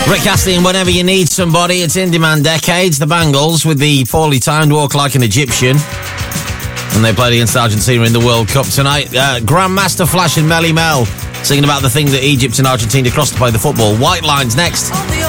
Rick Astley and Whenever You Need Somebody. It's In Demand Decades. The Bangles with the poorly timed Walk Like an Egyptian. And they played against Argentina in the World Cup tonight. Grandmaster Flash and Melly Mel singing about the thing that Egypt and Argentina crossed to play the football. White Lines next.